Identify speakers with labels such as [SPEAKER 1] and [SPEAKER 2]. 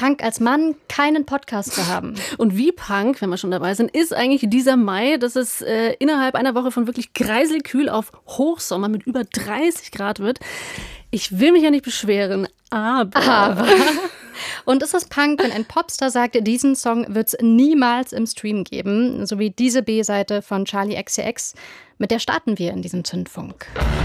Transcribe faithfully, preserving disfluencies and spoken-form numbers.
[SPEAKER 1] Punk als Mann, keinen Podcast zu haben.
[SPEAKER 2] Und wie Punk, wenn wir schon dabei sind, ist eigentlich dieser Mai, dass es äh, innerhalb einer Woche von wirklich kreiselkühl auf Hochsommer mit über dreißig Grad wird. Ich will mich ja nicht beschweren, aber...
[SPEAKER 1] aber. Und ist es Punk, wenn ein Popstar sagt, diesen Song wird es niemals im Stream geben, so wie diese B-Seite von Charli X C X. Mit der starten wir in diesem Zündfunk.